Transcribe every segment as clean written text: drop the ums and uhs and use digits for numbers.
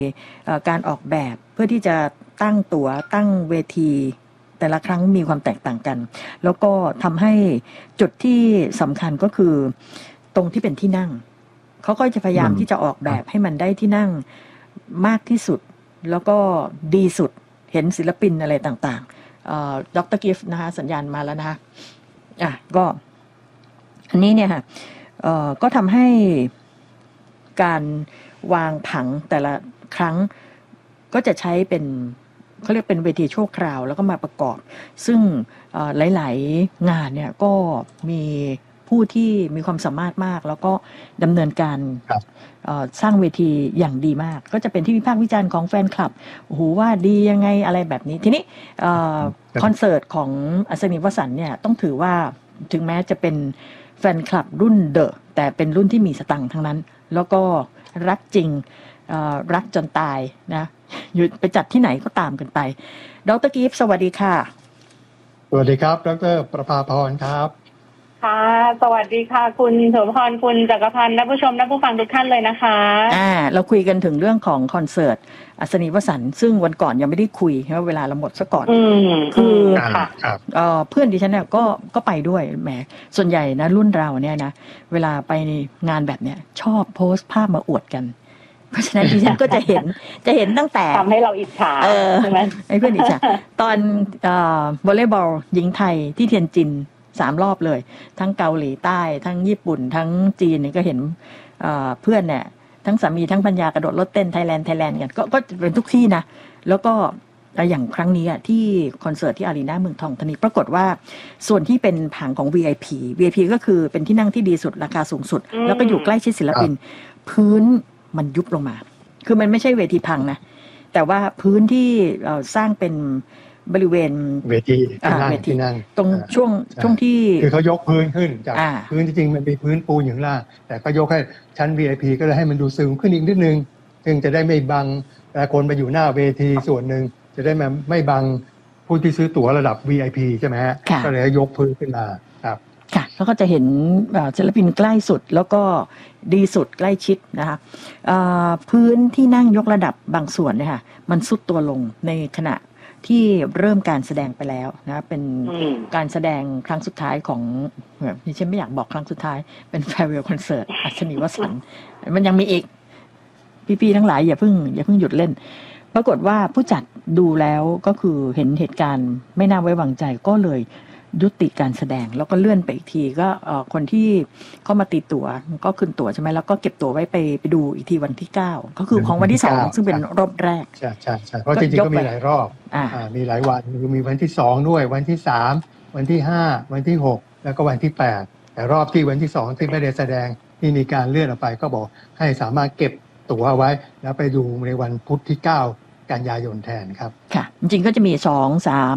การออกแบบเพื่อที่จะตั้งตั๋วตั้งเวทีแต่ละครั้งมีความแตกต่างกันแล้วก็ทำให้จุดที่สำคัญก็คือตรงที่เป็นที่นั่งเขาก็จะพยายามที่จะออกแบบให้มันได้ที่นั่งมากที่สุดแล้วก็ดีสุดเห็นศิลปินอะไรต่างๆดร.กิฟต์นะคะสัญญาณมาแล้วนะคะก็อันนี้เนี่ยค่ะก็ทำให้การวางผังแต่ละครั้งก็จะใช้เป็นเขาเรียกเป็นเวทีชั่วคราวแล้วก็มาประกอบซึ่งหลายๆงานเนี่ยก็มีผู้ที่มีความสามารถมากแล้วก็ดำเนินการสร้างเวทีอย่างดีมากก็จะเป็นที่วิพากษ์วิจารณ์ของแฟนคลับโอ้โหว่าดียังไงอะไรแบบนี้ทีนี้คอนเสิร์ตของอัศนีวสันต์เนี่ยต้องถือว่าถึงแม้จะเป็นแฟนคลับรุ่นเดอะแต่เป็นรุ่นที่มีสตังค์ทั้งนั้นแล้วก็รักจริงรักจนตายนะอยู่ไปจัดที่ไหนก็ตามกันไปดร.กิฟต์สวัสดีค่ะสวัสดีครับดร.ประภาพรครับค่ะสวัสดีค่ะคุณโสมพรคุณจักรพันธ์และผู้ชมและผู้ฟังทุกท่านเลยนะคะเราคุยกันถึงเรื่องของคอนเสิร์ตอัศนีวสันต์ซึ่งวันก่อนยังไม่ได้คุยเพราะเวลาเราหมดซะก่อนคือเพื่อนดิฉันเนี่ยก็ไปด้วยแหมส่วนใหญ่นะรุ่นเราเนี่ยนะเวลาไปงานแบบเนี้ยชอบโพสต์ภาพมาอวดกันเพราะฉะนั้นดิฉันก็จะเห็นตั้งแต่ทำให้เราอิจฉาใช่ไหมไอ้เพื่อนอิจฉาตอนวอลเลย์บอลหญิงไทยที่เทียนจิน3 รอบเลยทั้งเกาหลีใต้ทั้งญี่ปุ่นทั้งจีนนี่ก็เห็นเพื่อนเนี่ยทั้งสามีทั้งภรรยากระโดดรถเต้นไทยแลนด์กันก็เป็นทุกที่นะแล้วก็อย่างครั้งนี้ที่คอนเสิร์ตที่อารีนาเมืองทองธานีปรากฏว่าส่วนที่เป็นผังของ VIP ก็คือเป็นที่นั่งที่ดีสุดราคาสูงสุดแล้วก็อยู่ใกล้ชิดศิลปินพื้นมันยุบลงมาคือมันไม่ใช่เวทีพังนะแต่ว่าพื้นที่สร้างเป็นบริเวณเวทีนั่งตรงช่วงที่คือเขายกพื้นขึ้นจากพื้นจริงๆมันเป็นพื้นปูนอยู่ล่างแต่ก็ยกให้ชั้น VIP ก็เลยให้มันดูสูงขึ้นอีกนิดนึงซึ่งจะได้ไม่บังแต่คนไปอยู่หน้าเวทีส่วนหนึ่งจะได้ไม่บังผู้ที่ซื้อตั๋วระดับ VIP ใช่ไหมฮะก็เลยยกพื้นขึ้นมาครับค่ะแล้วก็จะเห็นศิลปินใกล้สุดแล้วก็ดีสุดใกล้ชิดนะคะพื้นที่นั่งยกระดับบางส่วนเนี่ยค่ะมันซุดตัวลงในขณะที่เริ่มการแสดงไปแล้วนะเป็นการแสดงครั้งสุดท้ายของดิฉันไม่อยากบอกครั้งสุดท้ายเป็น farewell concert อัศนีวสันต์มันยังมีอีกพี่ๆทั้งหลายอย่าเพิ่งหยุดเล่นปรากฏว่าผู้จัดดูแล้วก็คือเห็นเหตุการณ์ไม่น่าไว้วางใจก็เลยยุติการแสดงแล้วก็เลื่อนไปอีกทีก็คนที่เข้ามาตีตั๋วก็คืนตั๋วใช่ไหมแล้วก็เก็บตั๋วไว้ไปดูอีกทีวันที่9ก็คือของวันที่2ซึ่งเป็นรอบแรกใช่เพราะจริงๆก็มีหลายรอบมีหลายวันมีวันที่2ด้วยวันที่3วันที่5วันที่6แล้วก็วันที่8แต่รอบที่วันที่2ที่ไม่ได้แสดงที่มีการเลื่อนออกไปก็บอกให้สามารถเก็บตั๋วไว้แล้วไปดูในวันพุธที่9กันยายนแทนครับค่ะจริงๆก็จะมี2 3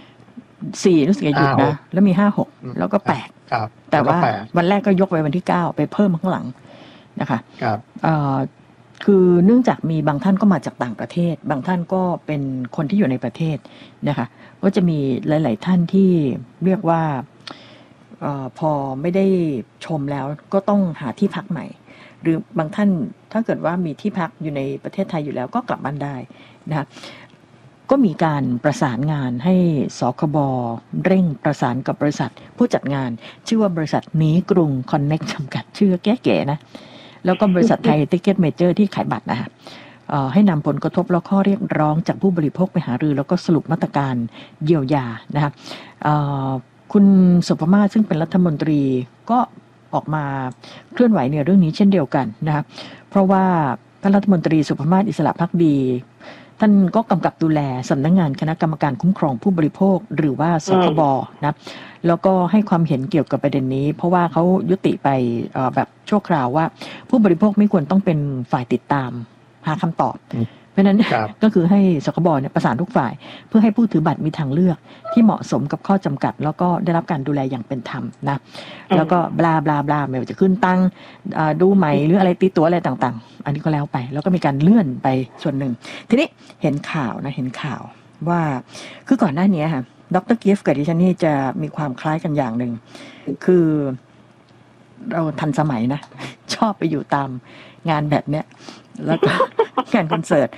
4รู้สึกจะหยุดนะแล้วมี5 6แล้วก็8แต่ว่าวันแรกก็ยกไปวันที่9ไปเพิ่มข้างหลังนะคะคือเนื่องจากมีบางท่านก็มาจากต่างประเทศบางท่านก็เป็นคนที่อยู่ในประเทศนะคะก็จะมีหลายๆท่านที่เรียกว่าพอไม่ได้ชมแล้วก็ต้องหาที่พักใหม่หรือบางท่านถ้าเกิดว่ามีที่พักอยู่ในประเทศไทยอยู่แล้วก็กลับบ้านได้นะคะก็มีการประสานงานให้สคบเร่งประสานกับบริษัทผู้จัดงานชื่อว่าบริษัทหนีกรุงคอนเน็กจำกัดชื่อแก๋ๆนะแล้วก็บริษัทไทยทิกเก็ตเมเจอร์ที่ขายบัตรนะคะให้นำผลกระทบและข้อเรียกร้องจากผู้บริโภคไปหารือแล้วก็สรุปมาตรการเยียวยานะคะคุณสุภมาศซึ่งเป็นรัฐมนตรีก็ออกมาเคลื่อนไหวในเรื่องนี้เช่นเดียวกันนะคะเพราะว่าท่านรัฐมนตรีสุภมาศอิสระภักดีท่านก็กำกับดูแลสำนักงานคณะกรรมการคุ้มครองผู้บริโภคหรือว่าสคบนะแล้วก็ให้ความเห็นเกี่ยวกับประเด็นนี้เพราะว่าเขายุติไปแบบชั่วคราวว่าผู้บริโภคไม่ควรต้องเป็นฝ่ายติดตามหาคำตอบเพราะนั้นก็คือให้สคบเนี่ยประสานทุกฝ่ายเพื่อให้ผู้ถือบัตรมีทางเลือกที่เหมาะสมกับข้อจำกัดแล้วก็ได้รับการดูแลอย่างเป็นธรรมนะแล้วก็บลาบลาบลาไม่ว่าจะขึ้นตั้งดูใหม่หรืออะไรตีตัวอะไรต่างๆอันนี้ก็แล้วไปแล้วก็มีการเลื่อนไปส่วนหนึ่งทีนี้เห็นข่าวว่าคือก่อนหน้านี้ค่ะดร.กิฟต์กับดิฉันนี่จะมีความคล้ายกันอย่างหนึ่งคือเราทันสมัยนะชอบไปอยู่ตามงานแบบเนี้ยแล้วก็งานคอนเสิร์ต